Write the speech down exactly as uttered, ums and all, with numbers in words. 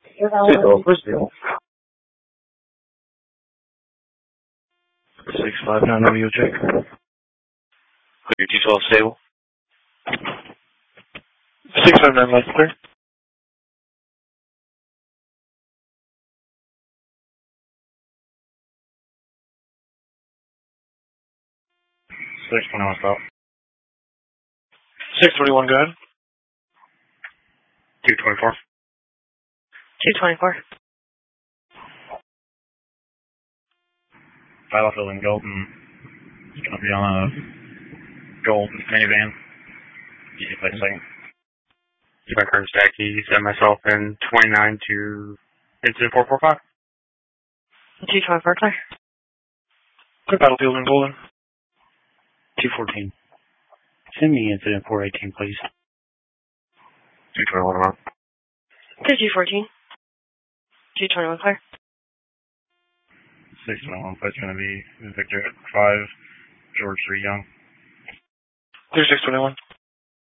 最多不行。Six five nine audio check. Clear two twelve stable. Six five nine left clear. Six twenty one stop. Six twenty one go ahead. Two twenty four. Two twenty four. Battlefield in Golden. It's gonna be on a gold minivan. Easy play second. My current stack key, set myself in twenty-nine to incident four four five. Two twenty four clear. Clear Battlefield in Golden. Two fourteen. Send me incident four eighteen, please. Two twenty one around. Clear two fourteen. Two twenty one clear. Six twenty one flight's gonna be Victor five, George three Young. Clear six twenty one.